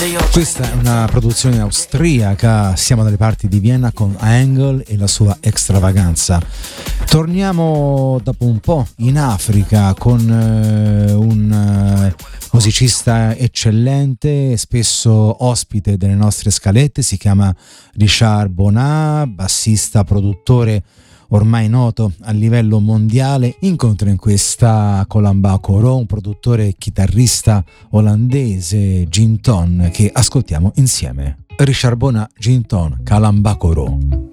Questa è una produzione austriaca, siamo dalle parti di Vienna con Angle e la sua extravaganza. Torniamo dopo un po' in Africa con un musicista eccellente, spesso ospite delle nostre scalette, si chiama Richard Bona, bassista, produttore ormai noto a livello mondiale. Incontro in questa Kalamba Koro un produttore e chitarrista olandese, Jinton, che ascoltiamo insieme. Richard Bona, Jinton, Kalamba Koro.